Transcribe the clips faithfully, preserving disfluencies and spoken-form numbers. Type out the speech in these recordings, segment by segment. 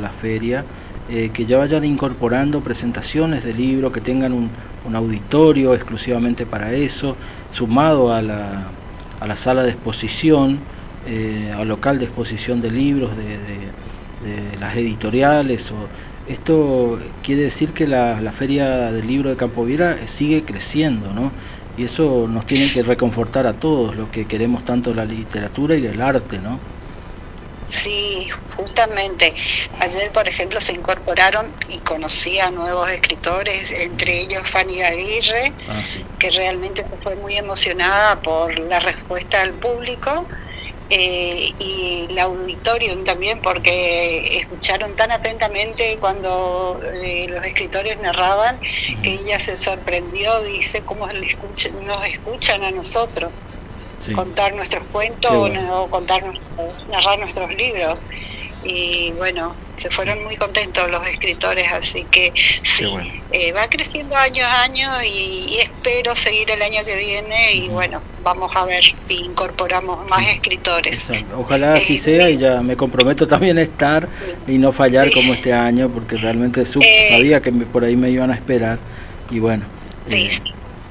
la feria, eh, que ya vayan incorporando presentaciones de libros, que tengan un, un auditorio exclusivamente para eso, sumado a la, a la sala de exposición, eh, al local de exposición de libros, de, de, de las editoriales. O, esto quiere decir que la, la Feria del Libro de Campo Viera sigue creciendo, ¿no? Y eso nos tiene que reconfortar a todos los que queremos tanto la literatura y el arte, ¿no? Sí, justamente. Ayer, por ejemplo, se incorporaron y conocí a nuevos escritores, entre ellos Fanny Aguirre, ah, sí. que realmente fue muy emocionada por la respuesta del público, eh, y el auditorio también, porque escucharon tan atentamente cuando eh, los escritores narraban, uh-huh. que ella se sorprendió, dice, cómo le escuchan, nos escuchan a nosotros. Sí. Contar nuestros cuentos bueno. o contar narrar nuestros libros, y bueno, se fueron muy contentos los escritores, así que sí, bueno. eh, va creciendo año a año y, y espero seguir el año que viene, y uh-huh. bueno, vamos a ver si incorporamos más sí. escritores. Exacto. Ojalá así eh, sea, y ya me comprometo también a estar sí. y no fallar sí. como este año, porque realmente sub, eh, sabía que me, por ahí me iban a esperar, y bueno. Sí, eh, sí.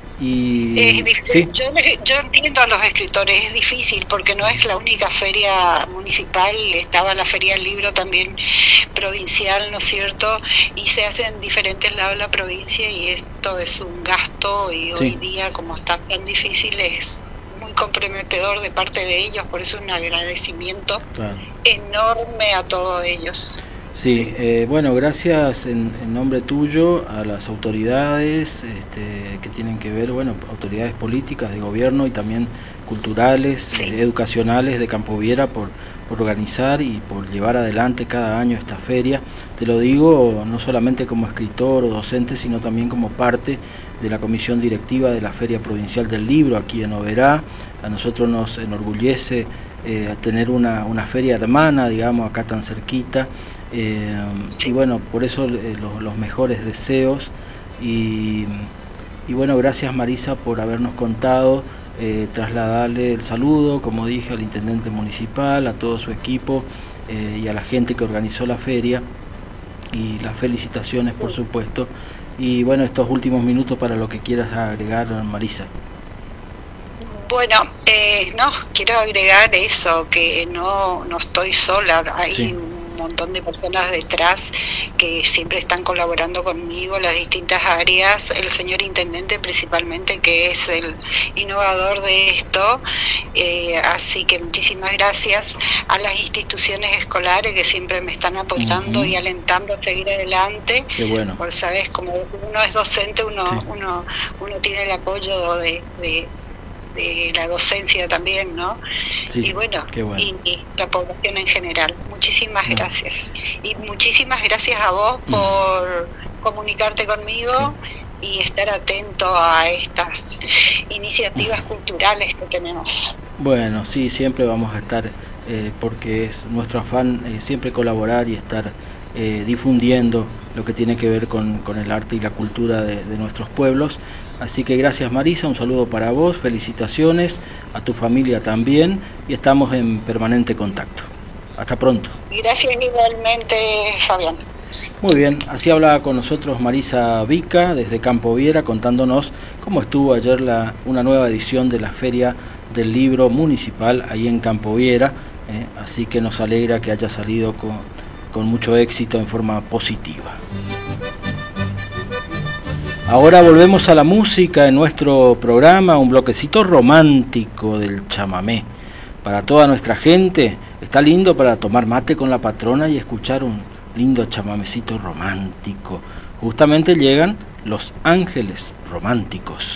Y, es ¿sí? yo, yo entiendo a los escritores, es difícil porque no es la única feria municipal, estaba la Feria del Libro también provincial, ¿no es cierto? Y se hace en diferentes lados de la provincia, y esto es un gasto, y sí. hoy día, como está tan difícil, es muy comprometedor de parte de ellos, por eso un agradecimiento claro. enorme a todos ellos. Sí, sí. Eh, bueno, gracias en, en nombre tuyo a las autoridades este, que tienen que ver, bueno, autoridades políticas, de gobierno y también culturales, sí. eh, educacionales de Campo Viera, por, por organizar y por llevar adelante cada año esta feria. Te lo digo no solamente como escritor o docente, sino también como parte de la comisión directiva de la Feria Provincial del Libro aquí en Oberá. A nosotros nos enorgullece eh, tener una, una feria hermana, digamos, acá tan cerquita. Eh, y bueno, por eso eh, los, los mejores deseos, y, y bueno, gracias Marisa por habernos contado, eh, trasladarle el saludo, como dije, al intendente municipal, a todo su equipo eh, y a la gente que organizó la feria, y las felicitaciones por supuesto, y bueno, estos últimos minutos para lo que quieras agregar, Marisa. Bueno, eh, no, quiero agregar eso, que no, no estoy sola, hay sí. un montón de personas detrás que siempre están colaborando conmigo, las distintas áreas, el señor intendente principalmente, que es el innovador de esto, eh, así que muchísimas gracias a las instituciones escolares que siempre me están apoyando uh-huh. y alentando a seguir adelante. Qué bueno. Porque sabes, como uno es docente, uno sí. uno uno tiene el apoyo de, de de la docencia también, ¿no? Sí, y bueno, bueno. Y, y la población en general. Muchísimas no. gracias. Y muchísimas gracias a vos por mm. comunicarte conmigo sí. y estar atento a estas iniciativas mm. culturales que tenemos. Bueno, sí, siempre vamos a estar, eh, porque es nuestro afán eh, siempre colaborar y estar eh, difundiendo lo que tiene que ver con, con el arte y la cultura de, de nuestros pueblos. Así que gracias Marisa, un saludo para vos, felicitaciones a tu familia también, y estamos en permanente contacto. Hasta pronto. Gracias igualmente, Fabián. Muy bien, así hablaba con nosotros Marisa Vica desde Campo Viera, contándonos cómo estuvo ayer la, una nueva edición de la Feria del Libro Municipal ahí en Campo Viera, eh, así que nos alegra que haya salido con, con mucho éxito en forma positiva. Ahora volvemos a la música en nuestro programa, un bloquecito romántico del chamamé. Para toda nuestra gente, está lindo para tomar mate con la patrona y escuchar un lindo chamamecito romántico. Justamente llegan los ángeles románticos.